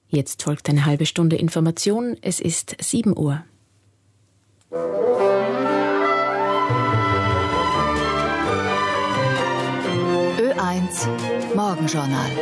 Jetzt folgt eine halbe Stunde Information. Es ist 7 Uhr. Ö1 Morgenjournal.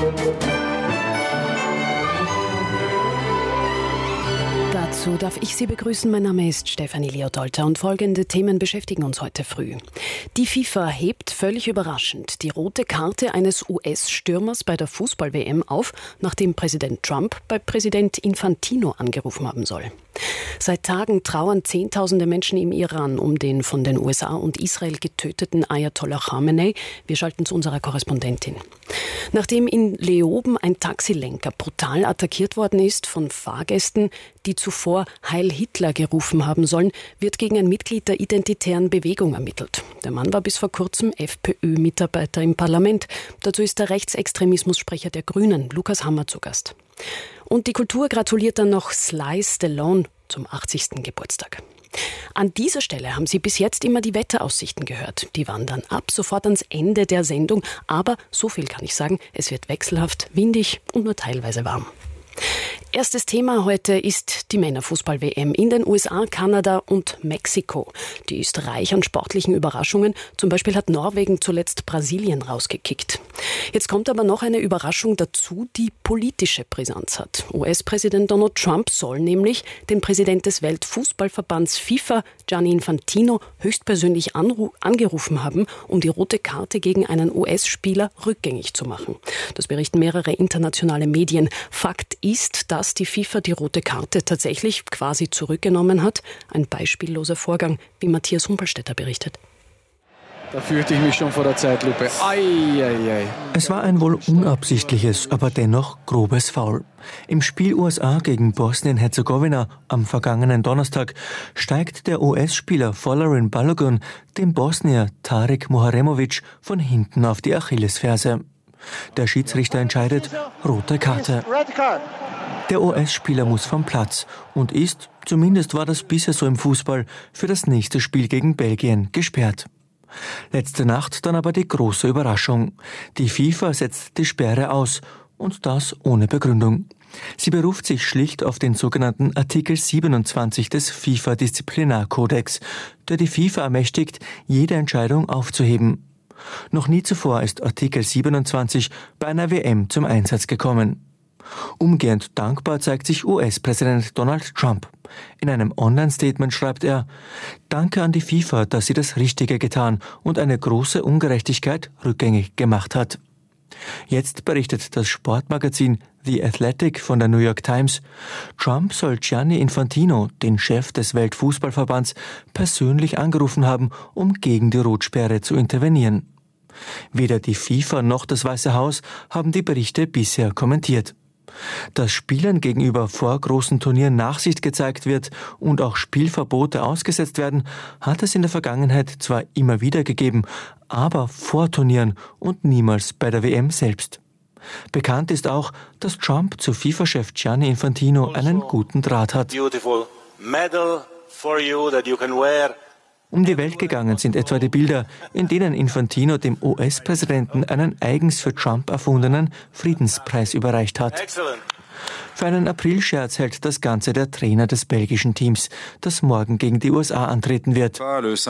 Dazu darf ich Sie begrüßen. Mein Name ist Stefanie Leodolter und folgende Themen beschäftigen uns heute früh. Die FIFA hebt völlig überraschend die rote Karte eines US-Stürmers bei der Fußball-WM auf, nachdem Präsident Trump bei Präsident Infantino angerufen haben soll. Seit Tagen trauern Zehntausende Menschen im Iran um den von den USA und Israel getöteten Ayatollah Khamenei. Wir schalten zu unserer Korrespondentin. Nachdem in Leoben ein Taxilenker brutal attackiert worden ist von Fahrgästen, die zuvor Heil Hitler gerufen haben sollen, wird gegen ein Mitglied der Identitären Bewegung ermittelt. Der Mann war bis vor kurzem FPÖ-Mitarbeiter im Parlament. Dazu ist der Rechtsextremismussprecher der Grünen, Lukas Hammer, zu Gast. Und die Kultur gratuliert dann noch Sly Stallone zum 80. Geburtstag. An dieser Stelle haben Sie bis jetzt immer die Wetteraussichten gehört. Die wandern ab sofort ans Ende der Sendung. Aber so viel kann ich sagen, es wird wechselhaft, windig und nur teilweise warm. Erstes Thema heute ist die Männerfußball-WM in den USA, Kanada und Mexiko. Die ist reich an sportlichen Überraschungen. Zum Beispiel hat Norwegen zuletzt Brasilien rausgekickt. Jetzt kommt aber noch eine Überraschung dazu, die politische Brisanz hat. US-Präsident Donald Trump soll nämlich den Präsident des Weltfußballverbands FIFA, Gianni Infantino, höchstpersönlich angerufen haben, um die rote Karte gegen einen US-Spieler rückgängig zu machen. Das berichten mehrere internationale Medien. Fakt ist, dass die FIFA die rote Karte tatsächlich quasi zurückgenommen hat. Ein beispielloser Vorgang, wie Matthias Humpelstädter berichtet. Da fürchte ich mich schon vor der Zeitlupe. Ei. Es war ein wohl unabsichtliches, aber dennoch grobes Foul. Im Spiel USA gegen Bosnien-Herzegowina am vergangenen Donnerstag steigt der US-Spieler Folarin Balogun dem Bosnier Tarik Muharemovic von hinten auf die Achillesferse. Der Schiedsrichter entscheidet, rote Karte. Der US-Spieler muss vom Platz und ist, zumindest war das bisher so im Fußball, für das nächste Spiel gegen Belgien gesperrt. Letzte Nacht dann aber die große Überraschung. Die FIFA setzt die Sperre aus und das ohne Begründung. Sie beruft sich schlicht auf den sogenannten Artikel 27 des FIFA-Disziplinarkodex, der die FIFA ermächtigt, jede Entscheidung aufzuheben. Noch nie zuvor ist Artikel 27 bei einer WM zum Einsatz gekommen. Umgehend dankbar zeigt sich US-Präsident Donald Trump. In einem Online-Statement schreibt er: Danke an die FIFA, dass sie das Richtige getan und eine große Ungerechtigkeit rückgängig gemacht hat. Jetzt berichtet das Sportmagazin The Athletic von der New York Times, Trump soll Gianni Infantino, den Chef des Weltfußballverbands, persönlich angerufen haben, um gegen die Rotsperre zu intervenieren. Weder die FIFA noch das Weiße Haus haben die Berichte bisher kommentiert. Dass Spielern gegenüber vor großen Turnieren Nachsicht gezeigt wird und auch Spielverbote ausgesetzt werden, hat es in der Vergangenheit zwar immer wieder gegeben, aber vor Turnieren und niemals bei der WM selbst. Bekannt ist auch, dass Trump zu FIFA-Chef Gianni Infantino einen guten Draht hat. Um die Welt gegangen sind etwa die Bilder, in denen Infantino dem US-Präsidenten einen eigens für Trump erfundenen Friedenspreis überreicht hat. Für einen Aprilscherz hält das Ganze der Trainer des belgischen Teams, das morgen gegen die USA antreten wird.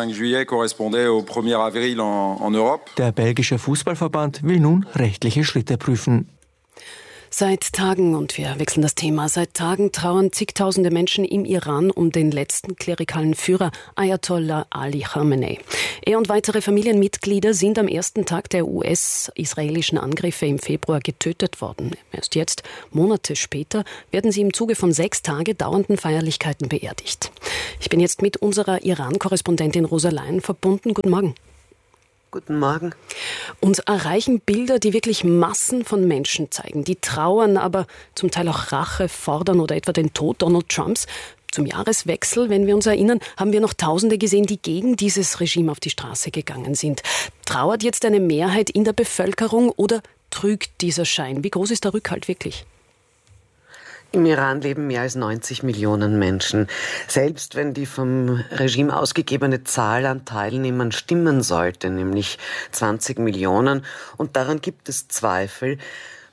Der belgische Fußballverband will nun rechtliche Schritte prüfen. Seit Tagen, und wir wechseln das Thema, seit Tagen trauern zigtausende Menschen im Iran um den letzten klerikalen Führer Ayatollah Ali Khamenei. Er und weitere Familienmitglieder sind am ersten Tag der US-israelischen Angriffe im Februar getötet worden. Erst jetzt, Monate später, werden sie im Zuge von 6 Tage dauernden Feierlichkeiten beerdigt. Ich bin jetzt mit unserer Iran-Korrespondentin Rosa Lein verbunden. Guten Morgen. Guten Morgen. Uns erreichen Bilder, die wirklich Massen von Menschen zeigen, die trauern, aber zum Teil auch Rache fordern oder etwa den Tod Donald Trumps. Zum Jahreswechsel, wenn wir uns erinnern, haben wir noch Tausende gesehen, die gegen dieses Regime auf die Straße gegangen sind. Trauert jetzt eine Mehrheit in der Bevölkerung oder trügt dieser Schein? Wie groß ist der Rückhalt wirklich? Im Iran leben mehr als 90 Millionen Menschen. Selbst wenn die vom Regime ausgegebene Zahl an Teilnehmern stimmen sollte, nämlich 20 Millionen, und daran gibt es Zweifel,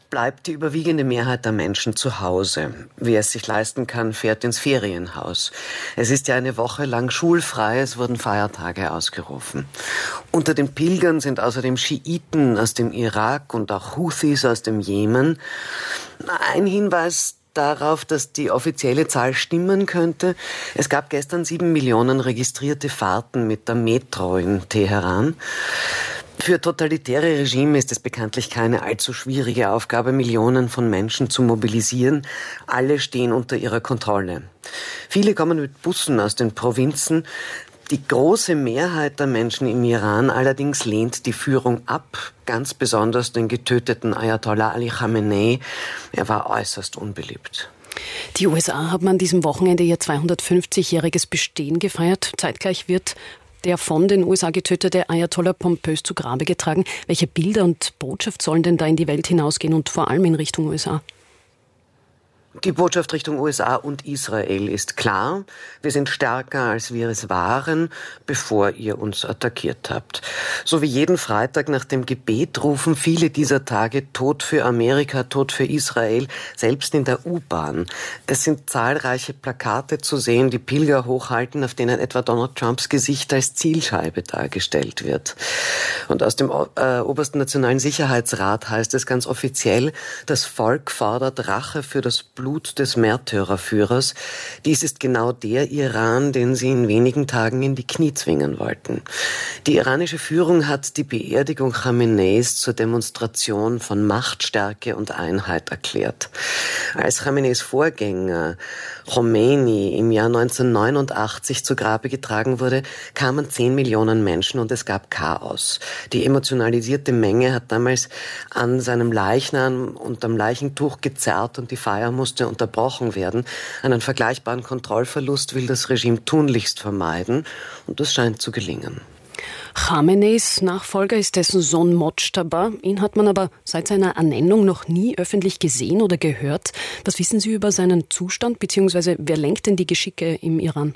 bleibt die überwiegende Mehrheit der Menschen zu Hause. Wer es sich leisten kann, fährt ins Ferienhaus. Es ist ja eine Woche lang schulfrei, es wurden Feiertage ausgerufen. Unter den Pilgern sind außerdem Schiiten aus dem Irak und auch Houthis aus dem Jemen. Ein Hinweis darauf, dass die offizielle Zahl stimmen könnte. Es gab gestern 7 Millionen registrierte Fahrten mit der Metro in Teheran. Für totalitäre Regime ist es bekanntlich keine allzu schwierige Aufgabe, Millionen von Menschen zu mobilisieren. Alle stehen unter ihrer Kontrolle. Viele kommen mit Bussen aus den Provinzen. Die große Mehrheit der Menschen im Iran allerdings lehnt die Führung ab, ganz besonders den getöteten Ayatollah Ali Khamenei. Er war äußerst unbeliebt. Die USA haben an diesem Wochenende ihr 250-jähriges Bestehen gefeiert. Zeitgleich wird der von den USA getötete Ayatollah pompös zu Grabe getragen. Welche Bilder und Botschaft sollen denn da in die Welt hinausgehen und vor allem in Richtung USA? Die Botschaft Richtung USA und Israel ist klar. Wir sind stärker, als wir es waren, bevor ihr uns attackiert habt. So wie jeden Freitag nach dem Gebet rufen viele dieser Tage Tod für Amerika, Tod für Israel, selbst in der U-Bahn. Es sind zahlreiche Plakate zu sehen, die Pilger hochhalten, auf denen etwa Donald Trumps Gesicht als Zielscheibe dargestellt wird. Und aus dem Obersten Nationalen Sicherheitsrat heißt es ganz offiziell, das Volk fordert Rache für das Blut des Märtyrerführers. Dies ist genau der Iran, den sie in wenigen Tagen in die Knie zwingen wollten. Die iranische Führung hat die Beerdigung Khameneis zur Demonstration von Machtstärke und Einheit erklärt. Als Khameneis Vorgänger Khomeini im Jahr 1989 zu Grabe getragen wurde, kamen 10 Millionen Menschen und es gab Chaos. Die emotionalisierte Menge hat damals an seinem Leichnam und am Leichentuch gezerrt und die Feier musste unterbrochen werden. Einen vergleichbaren Kontrollverlust will das Regime tunlichst vermeiden und das scheint zu gelingen. Khameneis Nachfolger ist dessen Sohn Mojtaba. Ihn hat man aber seit seiner Ernennung noch nie öffentlich gesehen oder gehört. Was wissen Sie über seinen Zustand, beziehungsweise wer lenkt denn die Geschicke im Iran?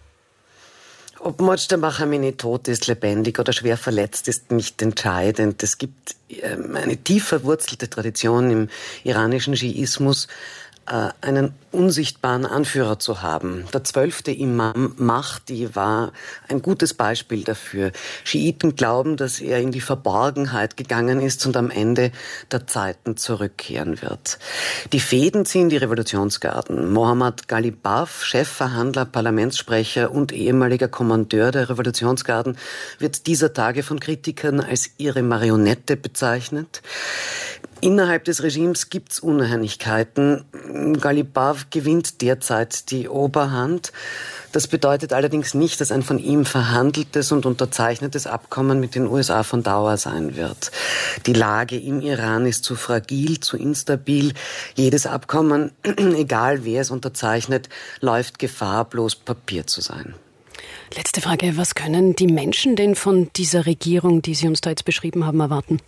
Ob Mojtaba Khamenei tot ist, lebendig oder schwer verletzt, ist nicht entscheidend. Es gibt eine tief verwurzelte Tradition im iranischen Schiismus, einen unsichtbaren Anführer zu haben. Der 12. Imam Mahdi war ein gutes Beispiel dafür. Schiiten glauben, dass er in die Verborgenheit gegangen ist und am Ende der Zeiten zurückkehren wird. Die Fäden ziehen die Revolutionsgarden. Mohammad Ghalibaf, Chefverhandler, Parlamentssprecher und ehemaliger Kommandeur der Revolutionsgarden, wird dieser Tage von Kritikern als ihre Marionette bezeichnet. Innerhalb des Regimes gibt's Uneinigkeiten. Ghalibaf gewinnt derzeit die Oberhand. Das bedeutet allerdings nicht, dass ein von ihm verhandeltes und unterzeichnetes Abkommen mit den USA von Dauer sein wird. Die Lage im Iran ist zu fragil, zu instabil. Jedes Abkommen, egal wer es unterzeichnet, läuft Gefahr, bloß Papier zu sein. Letzte Frage. Was können die Menschen denn von dieser Regierung, die Sie uns da jetzt beschrieben haben, erwarten?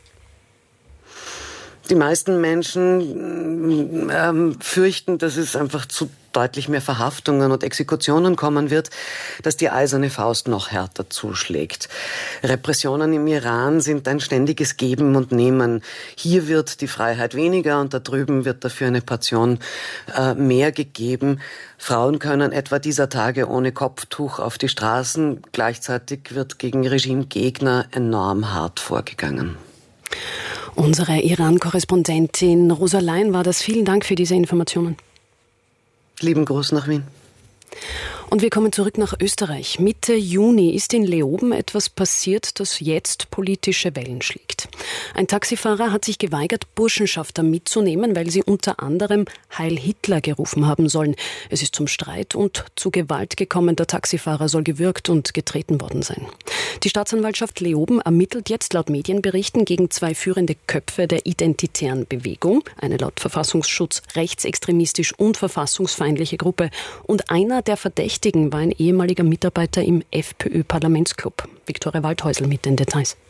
Die meisten Menschen fürchten, dass es einfach zu deutlich mehr Verhaftungen und Exekutionen kommen wird, dass die eiserne Faust noch härter zuschlägt. Repressionen im Iran sind ein ständiges Geben und Nehmen. Hier wird die Freiheit weniger und da drüben wird dafür eine Portion mehr gegeben. Frauen können etwa dieser Tage ohne Kopftuch auf die Straßen. Gleichzeitig wird gegen Regimegegner enorm hart vorgegangen. Unsere Iran-Korrespondentin Rosa Lein war das. Vielen Dank für diese Informationen. Lieben Gruß nach Wien. Und wir kommen zurück nach Österreich. Mitte Juni ist in Leoben etwas passiert, das jetzt politische Wellen schlägt. Ein Taxifahrer hat sich geweigert, Burschenschafter mitzunehmen, weil sie unter anderem Heil Hitler gerufen haben sollen. Es ist zum Streit und zu Gewalt gekommen. Der Taxifahrer soll gewürgt und getreten worden sein. Die Staatsanwaltschaft Leoben ermittelt jetzt laut Medienberichten gegen 2 führende Köpfe der identitären Bewegung, eine laut Verfassungsschutz rechtsextremistisch und verfassungsfeindliche Gruppe. Und einer der Verdächtigen war ein ehemaliger Mitarbeiter im FPÖ-Parlamentsclub. Viktoria Waldhäusl mit den Details.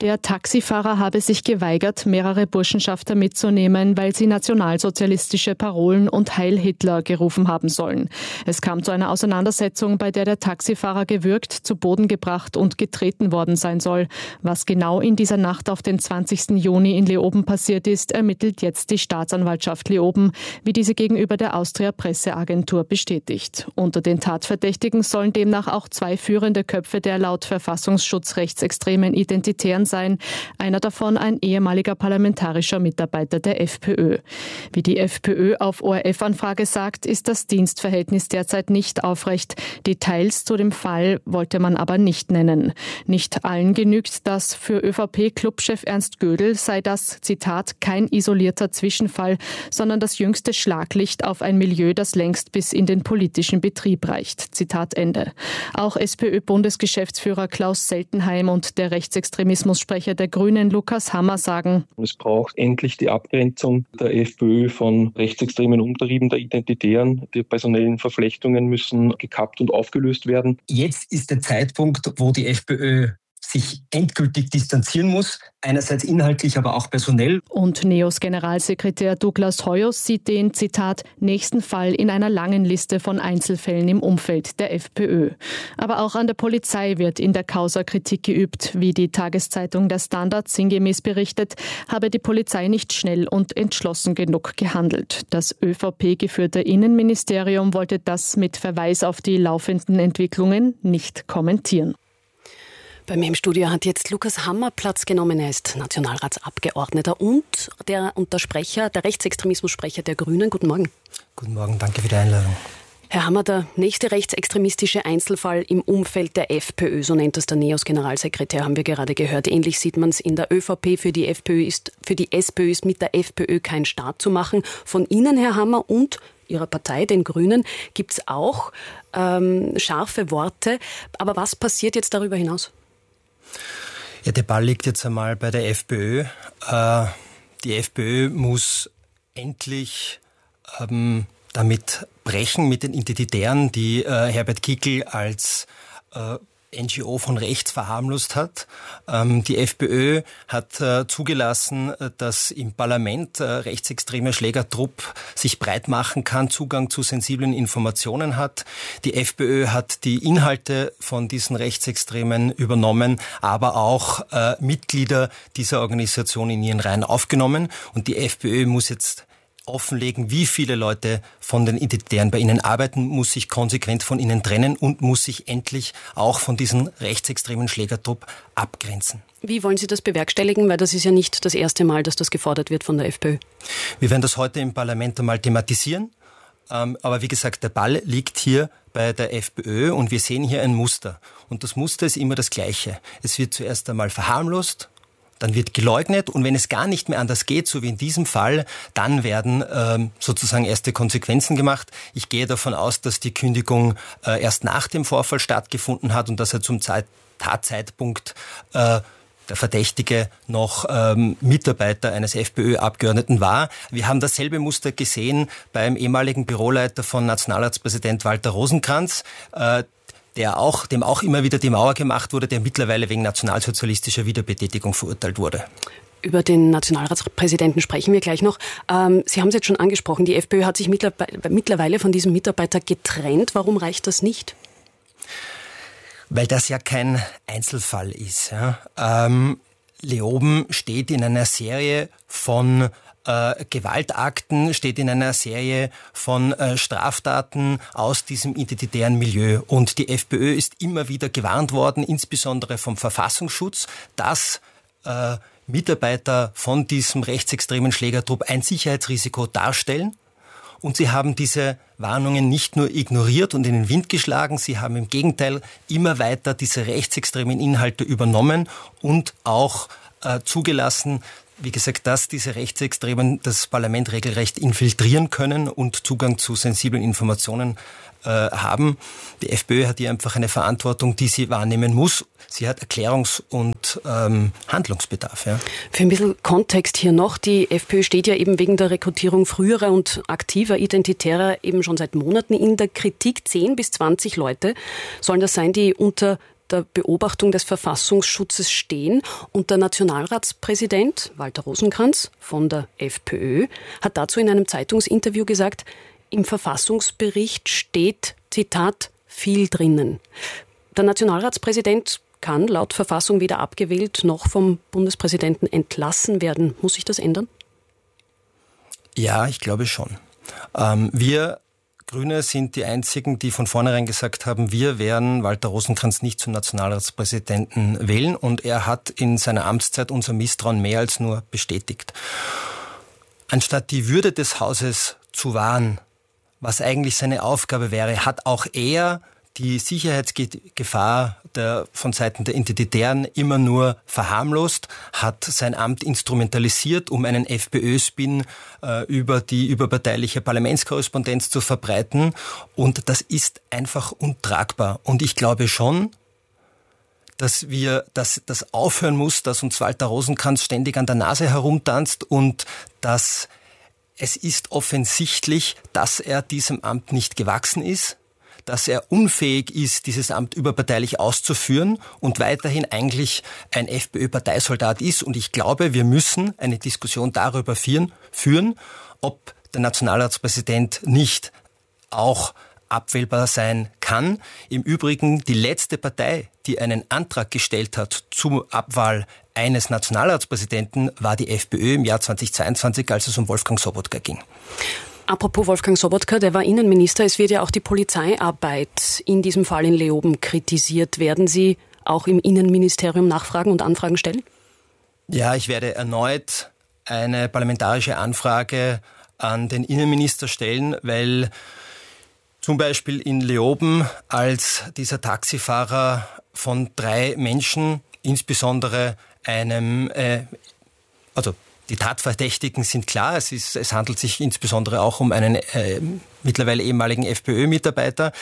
Der Taxifahrer habe sich geweigert, mehrere Burschenschafter mitzunehmen, weil sie nationalsozialistische Parolen und Heil Hitler gerufen haben sollen. Es kam zu einer Auseinandersetzung, bei der Taxifahrer gewürgt, zu Boden gebracht und getreten worden sein soll. Was genau in dieser Nacht auf den 20. Juni in Leoben passiert ist, ermittelt jetzt die Staatsanwaltschaft Leoben, wie diese gegenüber der Austria Presseagentur bestätigt. Unter den Tatverdächtigen sollen demnach auch 2 führende Köpfe der laut Verfassungsschutz rechtsextremen Identitären sein, einer davon ein ehemaliger parlamentarischer Mitarbeiter der FPÖ. Wie die FPÖ auf ORF-Anfrage sagt, ist das Dienstverhältnis derzeit nicht aufrecht. Details zu dem Fall wollte man aber nicht nennen. Nicht allen genügt das. Für ÖVP-Clubchef Ernst Gödel sei das, Zitat, kein isolierter Zwischenfall, sondern das jüngste Schlaglicht auf ein Milieu, das längst bis in den politischen Betrieb reicht. Zitat Ende. Auch SPÖ-Bundesgeschäftsführer Klaus Seltenheim und der Rechtsextremismussprecher der Grünen Lukas Hammer sagen: Es braucht endlich die Abgrenzung der FPÖ von rechtsextremen Umtrieben der Identitären. Die personellen Verflechtungen müssen gekappt und aufgelöst werden. Jetzt ist der Zeitpunkt, wo die FPÖ sich endgültig distanzieren muss, einerseits inhaltlich, aber auch personell. Und NEOS Generalsekretär Douglas Hoyos sieht den, Zitat, nächsten Fall in einer langen Liste von Einzelfällen im Umfeld der FPÖ. Aber auch an der Polizei wird in der Causa Kritik geübt. Wie die Tageszeitung Der Standard sinngemäß berichtet, habe die Polizei nicht schnell und entschlossen genug gehandelt. Das ÖVP-geführte Innenministerium wollte das mit Verweis auf die laufenden Entwicklungen nicht kommentieren. Bei mir im Studio hat jetzt Lukas Hammer Platz genommen. Er ist Nationalratsabgeordneter und der Rechtsextremismussprecher der Grünen. Guten Morgen. Guten Morgen, danke für die Einladung. Herr Hammer, der nächste rechtsextremistische Einzelfall im Umfeld der FPÖ, so nennt das der NEOS-Generalsekretär, haben wir gerade gehört. Ähnlich sieht man es in der ÖVP. Für die SPÖ ist mit der FPÖ kein Staat zu machen. Von Ihnen, Herr Hammer, und Ihrer Partei, den Grünen, gibt es auch scharfe Worte. Aber was passiert jetzt darüber hinaus? Ja, der Ball liegt jetzt einmal bei der FPÖ. Die FPÖ muss endlich damit brechen, mit den Identitären, die Herbert Kickl als NGO von rechts verharmlost hat. Die FPÖ hat zugelassen, dass im Parlament rechtsextremer Schlägertrupp sich breit machen kann, Zugang zu sensiblen Informationen hat. Die FPÖ hat die Inhalte von diesen Rechtsextremen übernommen, aber auch Mitglieder dieser Organisation in ihren Reihen aufgenommen. Und die FPÖ muss jetzt offenlegen, wie viele Leute von den Identitären bei ihnen arbeiten, muss sich konsequent von ihnen trennen und muss sich endlich auch von diesem rechtsextremen Schlägertrupp abgrenzen. Wie wollen Sie das bewerkstelligen? Weil das ist ja nicht das erste Mal, dass das gefordert wird von der FPÖ. Wir werden das heute im Parlament einmal thematisieren. Aber wie gesagt, der Ball liegt hier bei der FPÖ und wir sehen hier ein Muster. Und das Muster ist immer das Gleiche. Es wird zuerst einmal verharmlost, dann wird geleugnet und wenn es gar nicht mehr anders geht, so wie in diesem Fall, dann werden sozusagen erste Konsequenzen gemacht. Ich gehe davon aus, dass die Kündigung erst nach dem Vorfall stattgefunden hat und dass er zum Tatzeitpunkt der Verdächtige noch Mitarbeiter eines FPÖ-Abgeordneten war. Wir haben dasselbe Muster gesehen beim ehemaligen Büroleiter von Nationalratspräsident Walter Rosenkranz, dem auch immer wieder die Mauer gemacht wurde, der mittlerweile wegen nationalsozialistischer Wiederbetätigung verurteilt wurde. Über den Nationalratspräsidenten sprechen wir gleich noch. Sie haben es jetzt schon angesprochen, die FPÖ hat sich mittlerweile von diesem Mitarbeiter getrennt. Warum reicht das nicht? Weil das ja kein Einzelfall ist. Ja. Leoben steht in einer Serie von Gewaltakten, steht in einer Serie von Straftaten aus diesem identitären Milieu. Und die FPÖ ist immer wieder gewarnt worden, insbesondere vom Verfassungsschutz, dass Mitarbeiter von diesem rechtsextremen Schlägertrupp ein Sicherheitsrisiko darstellen. Und sie haben diese Warnungen nicht nur ignoriert und in den Wind geschlagen, sie haben im Gegenteil immer weiter diese rechtsextremen Inhalte übernommen und auch zugelassen, wie gesagt, dass diese Rechtsextremen das Parlament regelrecht infiltrieren können und Zugang zu sensiblen Informationen haben. Die FPÖ hat hier einfach eine Verantwortung, die sie wahrnehmen muss. Sie hat Erklärungs- und Handlungsbedarf. Ja. Für ein bisschen Kontext hier noch. Die FPÖ steht ja eben wegen der Rekrutierung früherer und aktiver Identitärer eben schon seit Monaten in der Kritik. 10 bis 20 Leute sollen das sein, die unter der Beobachtung des Verfassungsschutzes stehen. Und der Nationalratspräsident Walter Rosenkranz von der FPÖ hat dazu in einem Zeitungsinterview gesagt, im Verfassungsbericht steht, Zitat, viel drinnen. Der Nationalratspräsident kann laut Verfassung weder abgewählt noch vom Bundespräsidenten entlassen werden. Muss sich das ändern? Ja, ich glaube schon. Wir Grüne sind die einzigen, die von vornherein gesagt haben, wir werden Walter Rosenkranz nicht zum Nationalratspräsidenten wählen, und er hat in seiner Amtszeit unser Misstrauen mehr als nur bestätigt. Anstatt die Würde des Hauses zu wahren, was eigentlich seine Aufgabe wäre, hat auch er die Sicherheitsgefahr von Seiten der Identitären immer nur verharmlost, hat sein Amt instrumentalisiert, um einen FPÖ-Spin über die überparteiliche Parlamentskorrespondenz zu verbreiten. Und das ist einfach untragbar. Und ich glaube schon, dass das aufhören muss, dass uns Walter Rosenkranz ständig an der Nase herumtanzt, und dass es ist offensichtlich, dass er diesem Amt nicht gewachsen ist, dass er unfähig ist, dieses Amt überparteilich auszuführen und weiterhin eigentlich ein FPÖ-Parteisoldat ist. Und ich glaube, wir müssen eine Diskussion darüber führen, ob der Nationalratspräsident nicht auch abwählbar sein kann. Im Übrigen, die letzte Partei, die einen Antrag gestellt hat zur Abwahl eines Nationalratspräsidenten, war die FPÖ im Jahr 2022, als es um Wolfgang Sobotka ging. Apropos Wolfgang Sobotka, der war Innenminister. Es wird ja auch die Polizeiarbeit in diesem Fall in Leoben kritisiert. Werden Sie auch im Innenministerium nachfragen und Anfragen stellen? Ja, ich werde erneut eine parlamentarische Anfrage an den Innenminister stellen, weil zum Beispiel in Leoben, als dieser Taxifahrer von 3 Menschen, insbesondere die Tatverdächtigen sind klar, es handelt sich insbesondere auch um einen mittlerweile ehemaligen FPÖ-Mitarbeiter.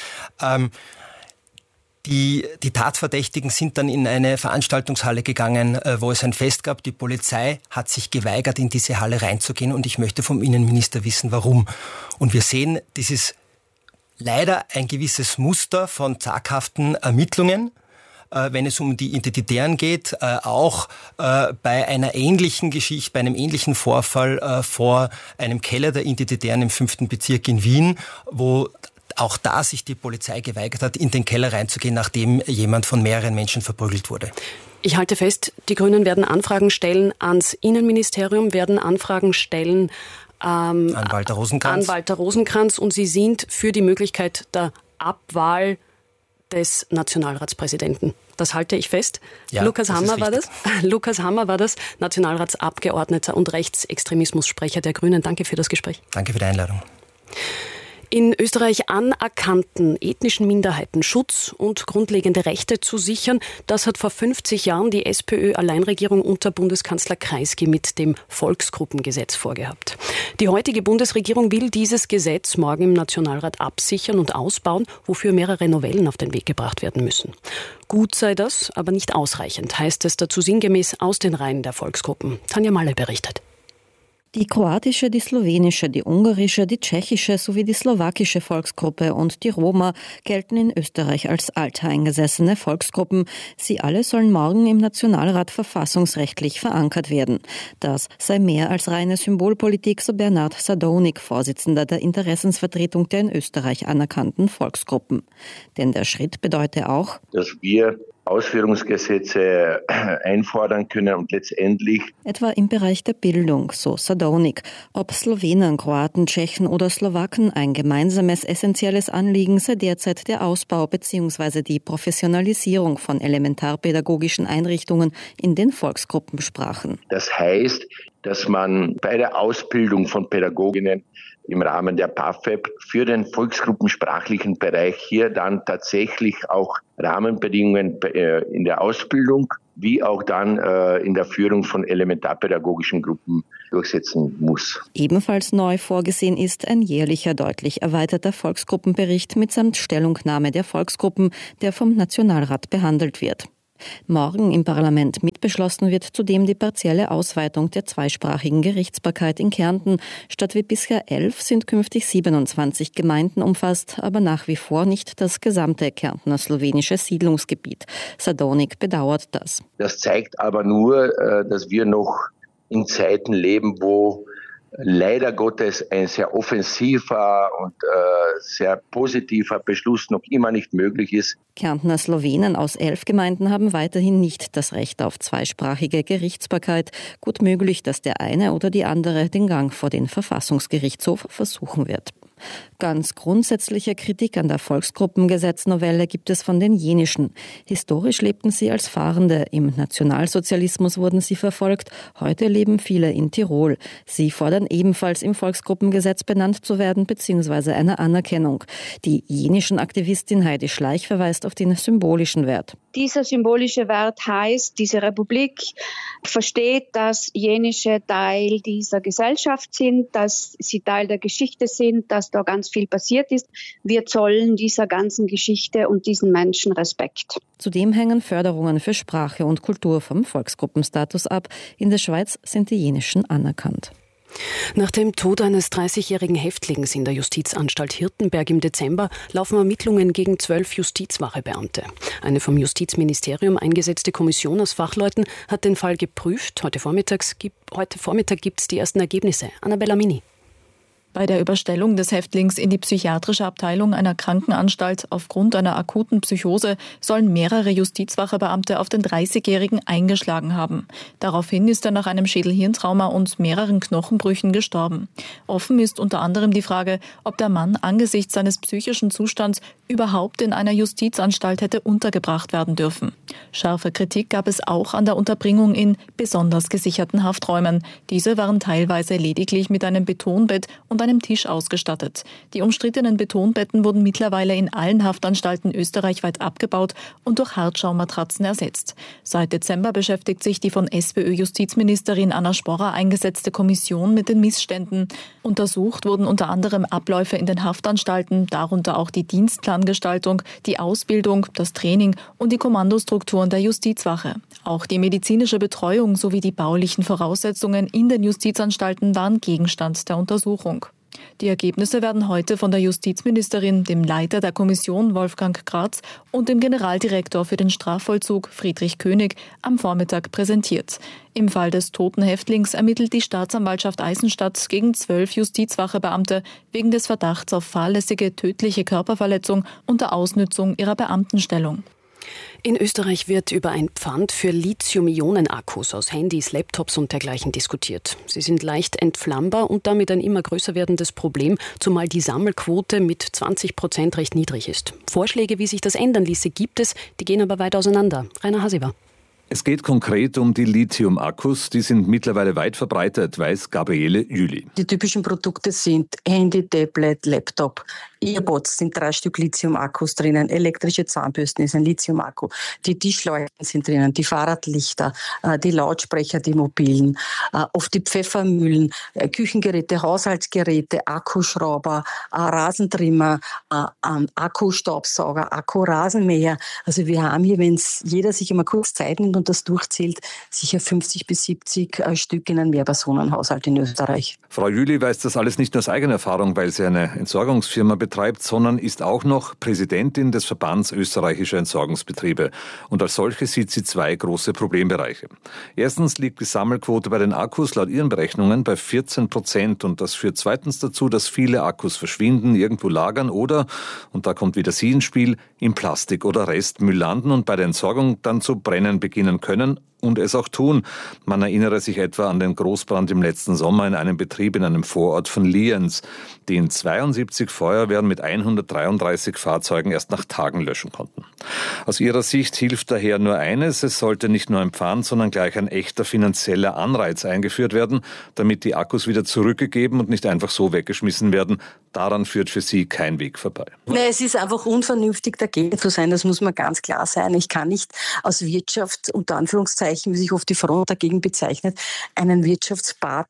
Die Tatverdächtigen sind dann in eine Veranstaltungshalle gegangen, wo es ein Fest gab. Die Polizei hat sich geweigert, in diese Halle reinzugehen, und ich möchte vom Innenminister wissen, warum. Und wir sehen dieses leider ein gewisses Muster von zaghaften Ermittlungen, wenn es um die Identitären geht, auch bei einer ähnlichen Geschichte, bei einem ähnlichen Vorfall vor einem Keller der Identitären im 5. Bezirk in Wien, wo auch da sich die Polizei geweigert hat, in den Keller reinzugehen, nachdem jemand von mehreren Menschen verprügelt wurde. Ich halte fest, die Grünen werden Anfragen stellen ans Innenministerium, werden Anfragen stellen an Walter Rosenkranz, und Sie sind für die Möglichkeit der Abwahl des Nationalratspräsidenten. Das halte ich fest. Ja, Lukas Hammer war das, Nationalratsabgeordneter und Rechtsextremismussprecher der Grünen. Danke für das Gespräch. Danke für die Einladung. In Österreich anerkannten ethnischen Minderheiten Schutz und grundlegende Rechte zu sichern, das hat vor 50 Jahren die SPÖ-Alleinregierung unter Bundeskanzler Kreisky mit dem Volksgruppengesetz vorgehabt. Die heutige Bundesregierung will dieses Gesetz morgen im Nationalrat absichern und ausbauen, wofür mehrere Novellen auf den Weg gebracht werden müssen. Gut sei das, aber nicht ausreichend, heißt es dazu sinngemäß aus den Reihen der Volksgruppen. Tanja Malle berichtet. Die kroatische, die slowenische, die ungarische, die tschechische sowie die slowakische Volksgruppe und die Roma gelten in Österreich als alteingesessene Volksgruppen. Sie alle sollen morgen im Nationalrat verfassungsrechtlich verankert werden. Das sei mehr als reine Symbolpolitik, so Bernard Sadonik, Vorsitzender der Interessensvertretung der in Österreich anerkannten Volksgruppen. Denn der Schritt bedeute auch, dass wir Ausführungsgesetze einfordern können und letztendlich etwa im Bereich der Bildung, so Sadonik. Ob Slowenen, Kroaten, Tschechen oder Slowaken, ein gemeinsames essentielles Anliegen sei derzeit der Ausbau bzw. die Professionalisierung von elementarpädagogischen Einrichtungen in den Volksgruppensprachen. Das heißt, dass man bei der Ausbildung von Pädagoginnen im Rahmen der PAFEP für den volksgruppensprachlichen Bereich hier dann tatsächlich auch Rahmenbedingungen in der Ausbildung wie auch dann in der Führung von elementarpädagogischen Gruppen durchsetzen muss. Ebenfalls neu vorgesehen ist ein jährlicher, deutlich erweiterter Volksgruppenbericht mitsamt Stellungnahme der Volksgruppen, der vom Nationalrat behandelt wird. Morgen im Parlament mitbeschlossen wird zudem die partielle Ausweitung der zweisprachigen Gerichtsbarkeit in Kärnten. Statt wie bisher 11 sind künftig 27 Gemeinden umfasst, aber nach wie vor nicht das gesamte Kärntner slowenische Siedlungsgebiet. Sadonik bedauert das. Das zeigt aber nur, dass wir noch in Zeiten leben, wo leider Gottes ein sehr offensiver und sehr positiver Beschluss noch immer nicht möglich ist. Kärntner Slowenen aus 11 Gemeinden haben weiterhin nicht das Recht auf zweisprachige Gerichtsbarkeit. Gut möglich, dass der eine oder die andere den Gang vor den Verfassungsgerichtshof versuchen wird. Ganz grundsätzliche Kritik an der Volksgruppengesetznovelle gibt es von den Jenischen. Historisch lebten sie als Fahrende, im Nationalsozialismus wurden sie verfolgt, heute leben viele in Tirol. Sie fordern ebenfalls im Volksgruppengesetz benannt zu werden bzw. eine Anerkennung. Die jenischen Aktivistin Heidi Schleich verweist auf den symbolischen Wert. Dieser symbolische Wert heißt, diese Republik versteht, dass Jenische Teil dieser Gesellschaft sind, dass sie Teil der Geschichte sind, dass da ganz viel passiert ist. Wir zollen dieser ganzen Geschichte und diesen Menschen Respekt. Zudem hängen Förderungen für Sprache und Kultur vom Volksgruppenstatus ab. In der Schweiz sind die Jenischen anerkannt. Nach dem Tod eines 30-jährigen Häftlings in der Justizanstalt Hirtenberg im Dezember laufen Ermittlungen gegen 12 Justizwachebeamte. Eine vom Justizministerium eingesetzte Kommission aus Fachleuten hat den Fall geprüft. Heute Vormittag gibt es die ersten Ergebnisse. Annabella Mini. Bei der Überstellung des Häftlings in die psychiatrische Abteilung einer Krankenanstalt aufgrund einer akuten Psychose sollen mehrere Justizwachebeamte auf den 30-Jährigen eingeschlagen haben. Daraufhin ist er nach einem Schädelhirntrauma und mehreren Knochenbrüchen gestorben. Offen ist unter anderem die Frage, ob der Mann angesichts seines psychischen Zustands überhaupt in einer Justizanstalt hätte untergebracht werden dürfen. Scharfe Kritik gab es auch an der Unterbringung in besonders gesicherten Hafträumen. Diese waren teilweise lediglich mit einem Betonbett und einem Tisch ausgestattet. Die umstrittenen Betonbetten wurden mittlerweile in allen Haftanstalten österreichweit abgebaut und durch Hartschaummatratzen ersetzt. Seit Dezember beschäftigt sich die von SPÖ-Justizministerin Anna Sporrer eingesetzte Kommission mit den Missständen. Untersucht wurden unter anderem Abläufe in den Haftanstalten, darunter auch die Dienstplangestaltung, die Ausbildung, das Training und die Kommandostrukturen der Justizwache. Auch die medizinische Betreuung sowie die baulichen Voraussetzungen in den Justizanstalten waren Gegenstand der Untersuchung. Die Ergebnisse werden heute von der Justizministerin, dem Leiter der Kommission Wolfgang Gratz und dem Generaldirektor für den Strafvollzug Friedrich König am Vormittag präsentiert. Im Fall des toten Häftlings ermittelt die Staatsanwaltschaft Eisenstadt gegen 12 Justizwachebeamte wegen des Verdachts auf fahrlässige tödliche Körperverletzung unter Ausnützung ihrer Beamtenstellung. In Österreich wird über ein Pfand für Lithium-Ionen-Akkus aus Handys, Laptops und dergleichen diskutiert. Sie sind leicht entflammbar und damit ein immer größer werdendes Problem, zumal die Sammelquote mit 20% recht niedrig ist. Vorschläge, wie sich das ändern ließe, gibt es, die gehen aber weit auseinander. Rainer Hasiber. Es geht konkret um die Lithium-Akkus. Die sind mittlerweile weit verbreitet, weiß Gabriele Jüli. Die typischen Produkte sind Handy, Tablet, Laptop. Earpods sind 3 Stück Lithium-Akkus drinnen. Elektrische Zahnbürsten ist ein Lithium-Akku. Die Tischleuchten sind drinnen, die Fahrradlichter, die Lautsprecher, die mobilen, oft die Pfeffermühlen, Küchengeräte, Haushaltsgeräte, Akkuschrauber, Rasentrimmer, Akkustaubsauger, Akkurasenmäher. Also wir haben hier, wenn jeder sich einmal kurz Zeit nimmt und das durchzählt, sicher 50 bis 70 Stück in einem Mehrpersonenhaushalt in Österreich. Frau Jüli weiß das alles nicht nur aus eigener Erfahrung, weil sie eine Entsorgungsfirma betreibt, sondern ist auch noch Präsidentin des Verbands österreichischer Entsorgungsbetriebe. Und als solche sieht sie 2 große Problembereiche. Erstens liegt die Sammelquote bei den Akkus laut ihren Berechnungen bei 14% und das führt zweitens dazu, dass viele Akkus verschwinden, irgendwo lagern oder, und da kommt wieder sie ins Spiel, im Plastik- oder Restmüll landen und bei der Entsorgung dann zu brennen beginnen können und es auch tun. Man erinnere sich etwa an den Großbrand im letzten Sommer in einem Betrieb in einem Vorort von Lienz, den 72 Feuerwehren mit 133 Fahrzeugen erst nach Tagen löschen konnten. Aus ihrer Sicht hilft daher nur eines: Es sollte nicht nur ein Pfand, sondern gleich ein echter finanzieller Anreiz eingeführt werden, damit die Akkus wieder zurückgegeben und nicht einfach so weggeschmissen werden. Daran führt für sie kein Weg vorbei. Nee, es ist einfach unvernünftig, dagegen zu sein. Das muss man ganz klar sein. Ich kann nicht aus Wirtschaft, unter Anführungszeichen, wie sich oft die Front dagegen bezeichnet, einen Wirtschaftspartner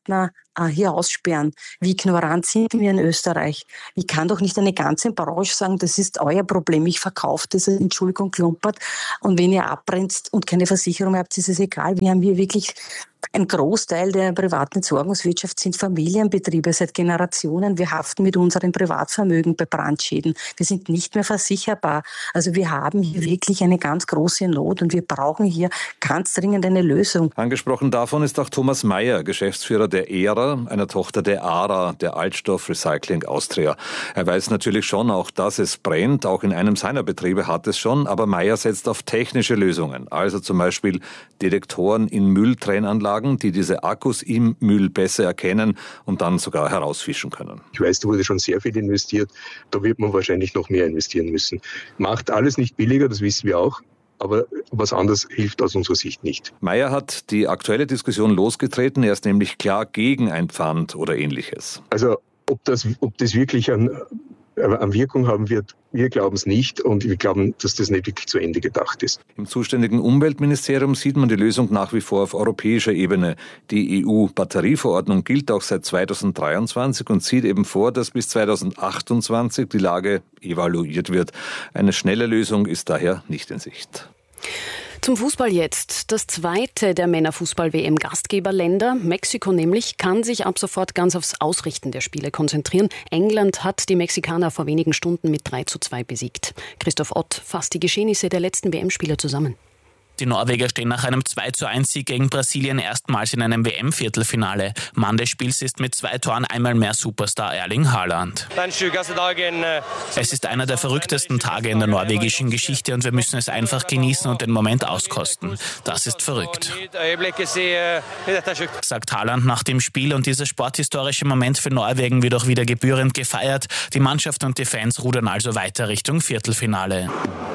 hier aussperren. Wie ignorant sind wir in Österreich? Ich kann doch nicht eine ganze Branche sagen, das ist euer Problem, ich verkaufe das, Entschuldigung, klumpert, und wenn ihr abbrennt und keine Versicherung habt, ist es egal. Wir haben hier wirklich ein Großteil der privaten Entsorgungswirtschaft sind Familienbetriebe seit Generationen. Wir haften mit unserem Privatvermögen bei Brandschäden. Wir sind nicht mehr versicherbar. Also wir haben hier wirklich eine ganz große Not und wir brauchen hier ganz dringend eine Lösung. Angesprochen davon ist auch Thomas Meyer, Geschäftsführer der ERA, einer Tochter der ARA, der Altstoff Recycling Austria. Er weiß natürlich schon auch, dass es brennt. Auch in einem seiner Betriebe hat es schon. Aber Meyer setzt auf technische Lösungen. Also zum Beispiel Detektoren in Mülltrennanlagen, die diese Akkus im Müll besser erkennen und dann sogar herausfischen können. Ich weiß, da wurde schon sehr viel investiert. Da wird man wahrscheinlich noch mehr investieren müssen. Macht alles nicht billiger, das wissen wir auch. Aber was anderes hilft aus unserer Sicht nicht. Meyer hat die aktuelle Diskussion losgetreten. Er ist nämlich klar gegen ein Pfand oder Ähnliches. Also ob das wirklich an Wirkung haben wird, wir glauben es nicht und wir glauben, dass das nicht wirklich zu Ende gedacht ist. Im zuständigen Umweltministerium sieht man die Lösung nach wie vor auf europäischer Ebene. Die EU-Batterieverordnung gilt auch seit 2023 und sieht eben vor, dass bis 2028 die Lage evaluiert wird. Eine schnelle Lösung ist daher nicht in Sicht. Zum Fußball jetzt. Das zweite der Männerfußball-WM-Gastgeberländer, Mexiko nämlich, kann sich ab sofort ganz aufs Ausrichten der Spiele konzentrieren. England hat die Mexikaner vor wenigen Stunden mit 3:2 besiegt. Christoph Ott fasst die Geschehnisse der letzten WM-Spiele zusammen. Die Norweger stehen nach einem 2:1-Sieg gegen Brasilien erstmals in einem WM-Viertelfinale. Mann des Spiels ist mit 2 Toren einmal mehr Superstar Erling Haaland. Es ist einer der verrücktesten Tage in der norwegischen Geschichte und wir müssen es einfach genießen und den Moment auskosten. Das ist verrückt, sagt Haaland nach dem Spiel, und dieser sporthistorische Moment für Norwegen wird auch wieder gebührend gefeiert. Die Mannschaft und die Fans rudern also weiter Richtung Viertelfinale.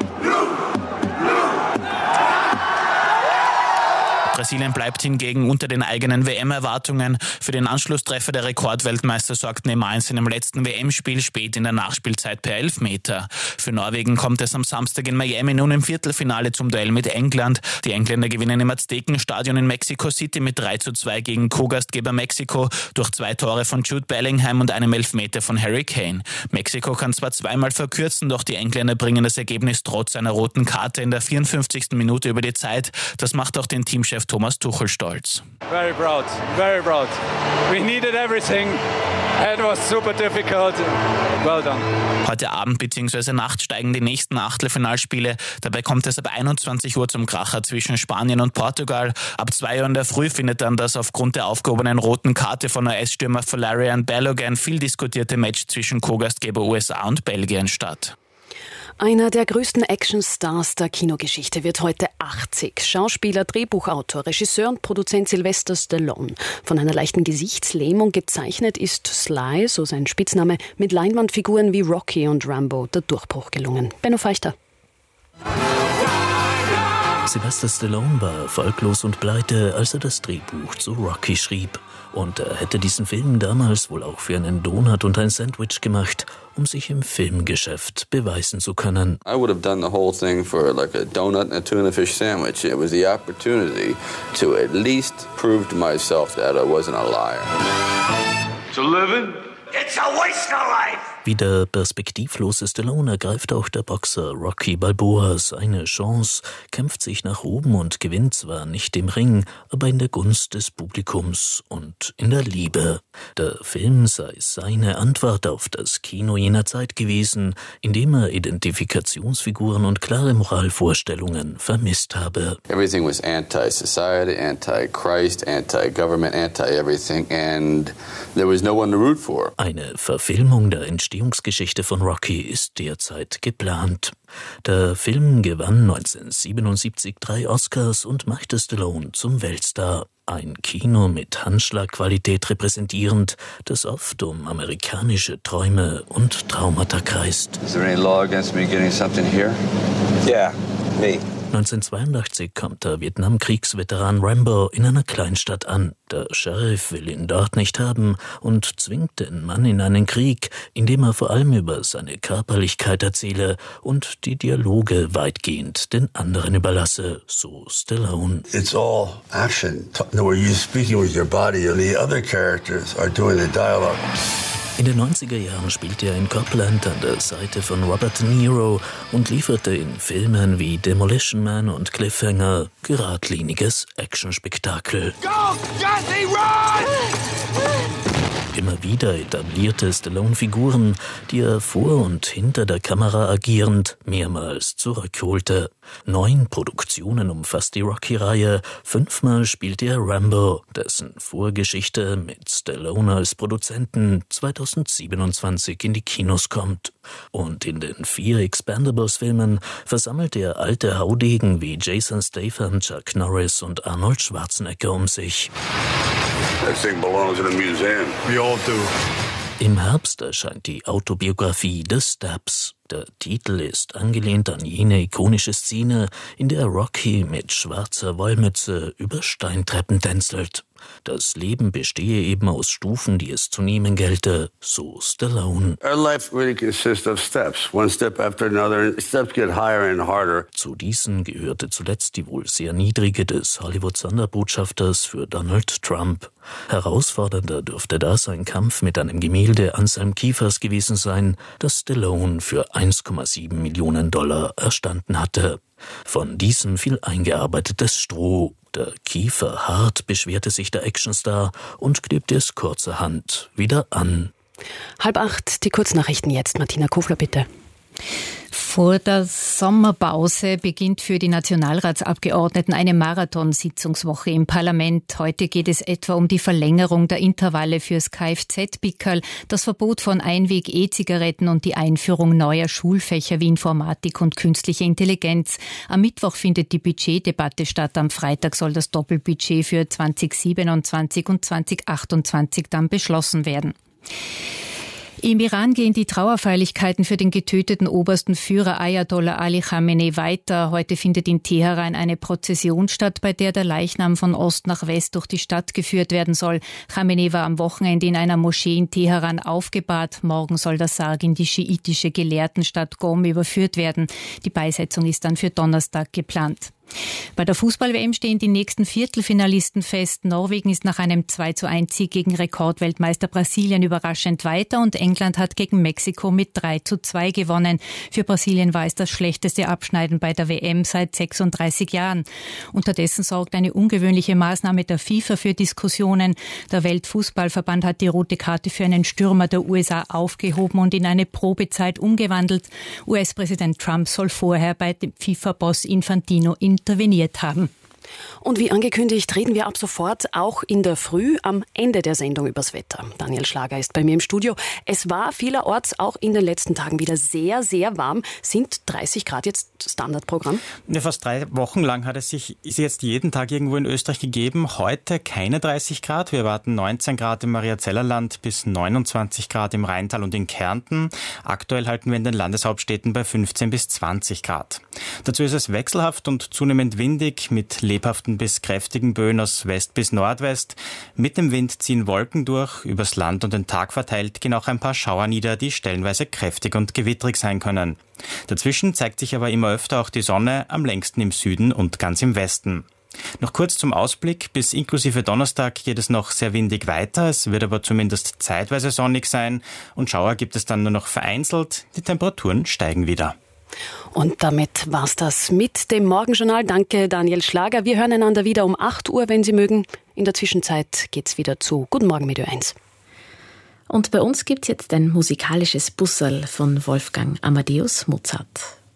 Brasilien bleibt hingegen unter den eigenen WM-Erwartungen. Für den Anschlusstreffer der Rekordweltmeister sorgt Neymar in seinem letzten WM-Spiel spät in der Nachspielzeit per Elfmeter. Für Norwegen kommt es am Samstag in Miami nun im Viertelfinale zum Duell mit England. Die Engländer gewinnen im Aztekenstadion in Mexico City mit 3:2 gegen Co-Gastgeber Mexiko durch 2 Tore von Jude Bellingham und einem Elfmeter von Harry Kane. Mexiko kann zwar zweimal verkürzen, doch die Engländer bringen das Ergebnis trotz einer roten Karte in der 54. Minute über die Zeit. Das macht auch den Teamchef Thomas Tuchel stolz. Very proud, very proud. We needed everything. It was super difficult. Well done. Heute Abend bzw. Nacht steigen die nächsten Achtelfinalspiele. Dabei kommt es ab 21 Uhr zum Kracher zwischen Spanien und Portugal. Ab 2 Uhr in der Früh findet dann das aufgrund der aufgehobenen roten Karte von US-Stürmer Valerian Balogun viel diskutierte Match zwischen Co-Gastgeber USA und Belgien statt. Einer der größten Actionstars der Kinogeschichte wird heute 80. Schauspieler, Drehbuchautor, Regisseur und Produzent Sylvester Stallone. Von einer leichten Gesichtslähmung gezeichnet ist Sly, so sein Spitzname, mit Leinwandfiguren wie Rocky und Rambo der Durchbruch gelungen. Benno Feichter. Sylvester Stallone war erfolglos und pleite, als er das Drehbuch zu Rocky schrieb. Und er hätte diesen Film damals wohl auch für einen Donut und ein Sandwich gemacht, um sich im Filmgeschäft beweisen zu können. I would have done the whole thing for like a donut and a tuna fish sandwich. It was the opportunity to at least prove to myself that I wasn't a liar. To living, it's a waste of life. Wie der perspektivlose Stallone ergreift auch der Boxer Rocky Balboa seine Chance, kämpft sich nach oben und gewinnt zwar nicht im Ring, aber in der Gunst des Publikums und in der Liebe. Der Film sei seine Antwort auf das Kino jener Zeit gewesen, in dem er Identifikationsfiguren und klare Moralvorstellungen vermisst habe. Everything was anti-society, anti-Christ, anti-government, anti-everything, and there was no one to root for. Eine Verfilmung der Entstehungsgeschichte von Rocky ist derzeit geplant. Der Film gewann 1977 3 Oscars und machte Stallone zum Weltstar. Ein Kino mit Handschlagqualität repräsentierend, das oft um amerikanische Träume und Traumata kreist. Is there any law against me getting something here? Yeah, me. 1982 kommt der Vietnamkriegsveteran Rambo in einer Kleinstadt an. Der Sheriff will ihn dort nicht haben und zwingt den Mann in einen Krieg, in dem er vor allem über seine Körperlichkeit erzähle und die Dialoge weitgehend den anderen überlasse, so Stallone. It's all action, where you're speaking with your body and the other characters are doing the dialogue. In den 90er Jahren spielte er in Copland an der Seite von Robert De Niro und lieferte in Filmen wie Demolition Man und Cliffhanger geradliniges Actionspektakel. Go, Jesse, run! Immer wieder etablierte Stallone Figuren, die er vor und hinter der Kamera agierend mehrmals zurückholte. 9 Produktionen umfasst die Rocky-Reihe, 5-mal spielte er Rambo, dessen Vorgeschichte mit Stallone als Produzenten 2027 in die Kinos kommt. Und in den 4 Expendables-Filmen versammelte er alte Haudegen wie Jason Statham, Chuck Norris und Arnold Schwarzenegger um sich. That thing belongs in a museum. We all do. Im Herbst erscheint die Autobiografie The Steps. Der Titel ist angelehnt an jene ikonische Szene, in der Rocky mit schwarzer Wollmütze über Steintreppen tänzelt. Das Leben bestehe eben aus Stufen, die es zu nehmen gelte, so Stallone. Our life really consists of steps, one step after another, and steps get higher and harder. Zu diesen gehörte zuletzt die wohl sehr niedrige des Hollywood-Sonderbotschafters für Donald Trump. Herausfordernder dürfte da sein Kampf mit einem Gemälde Anselm Kiefers gewesen sein, das Stallone für $1,7 Millionen erstanden hatte. Von diesem viel eingearbeitetes Stroh. Der Kiefer hart, beschwerte sich der Actionstar und klebte es kurzerhand wieder an. 7:30, die Kurznachrichten jetzt. Martina Kofler, bitte. Vor der Sommerpause beginnt für die Nationalratsabgeordneten eine Marathonsitzungswoche im Parlament. Heute geht es etwa um die Verlängerung der Intervalle fürs Kfz-Pickerl, das Verbot von Einweg-E-Zigaretten und die Einführung neuer Schulfächer wie Informatik und künstliche Intelligenz. Am Mittwoch findet die Budgetdebatte statt. Am Freitag soll das Doppelbudget für 2027 und 2028 dann beschlossen werden. Im Iran gehen die Trauerfeierlichkeiten für den getöteten obersten Führer Ayatollah Ali Khamenei weiter. Heute findet in Teheran eine Prozession statt, bei der der Leichnam von Ost nach West durch die Stadt geführt werden soll. Khamenei war am Wochenende in einer Moschee in Teheran aufgebahrt. Morgen soll der Sarg in die schiitische Gelehrtenstadt Qom überführt werden. Die Beisetzung ist dann für Donnerstag geplant. Bei der Fußball-WM stehen die nächsten Viertelfinalisten fest. Norwegen ist nach einem 2:1-Sieg gegen Rekordweltmeister Brasilien überraschend weiter und England hat gegen Mexiko mit 3:2 gewonnen. Für Brasilien war es das schlechteste Abschneiden bei der WM seit 36 Jahren. Unterdessen sorgt eine ungewöhnliche Maßnahme der FIFA für Diskussionen. Der Weltfußballverband hat die rote Karte für einen Stürmer der USA aufgehoben und in eine Probezeit umgewandelt. US-Präsident Trump soll vorher bei dem FIFA-Boss Infantino interveniert haben. Und wie angekündigt, reden wir ab sofort auch in der Früh am Ende der Sendung übers Wetter. Daniel Schlager ist bei mir im Studio. Es war vielerorts auch in den letzten Tagen wieder sehr, sehr warm. Sind 30 Grad jetzt Standardprogramm? Ja, fast 3 Wochen lang ist jetzt jeden Tag irgendwo in Österreich gegeben. Heute keine 30 Grad. Wir erwarten 19 Grad im Mariazellerland bis 29 Grad im Rheintal und in Kärnten. Aktuell halten wir in den Landeshauptstädten bei 15 bis 20 Grad. Dazu ist es wechselhaft und zunehmend windig mit lebhaften bis kräftigen Böen aus West bis Nordwest. Mit dem Wind ziehen Wolken durch. Übers Land und den Tag verteilt gehen auch ein paar Schauer nieder, die stellenweise kräftig und gewittrig sein können. Dazwischen zeigt sich aber immer öfter auch die Sonne, am längsten im Süden und ganz im Westen. Noch kurz zum Ausblick. Bis inklusive Donnerstag geht es noch sehr windig weiter. Es wird aber zumindest zeitweise sonnig sein und Schauer gibt es dann nur noch vereinzelt. Die Temperaturen steigen wieder. Und damit war's das mit dem Morgenjournal. Danke, Daniel Schlager. Wir hören einander wieder um 8 Uhr, wenn Sie mögen. In der Zwischenzeit geht's wieder zu Guten Morgen mit Ö1. Und bei uns gibt's jetzt ein musikalisches Busserl von Wolfgang Amadeus Mozart.